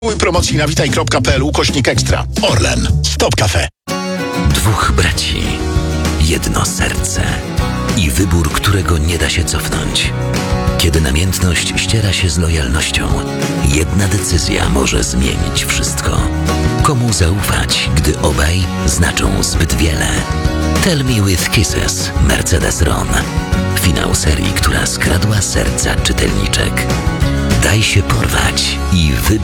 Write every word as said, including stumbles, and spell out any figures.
Promocji na witaj kropka p l ukośnik ekstra. Orlen. Stop Cafe. Dwóch braci, jedno serce i wybór, którego nie da się cofnąć. Kiedy namiętność ściera się z lojalnością, jedna decyzja może zmienić wszystko. Komu zaufać, gdy obaj znaczą zbyt wiele? Tell Me With Kisses, Mercedes Ron. Finał serii, która skradła serca czytelniczek. Daj się porwać i wybierz.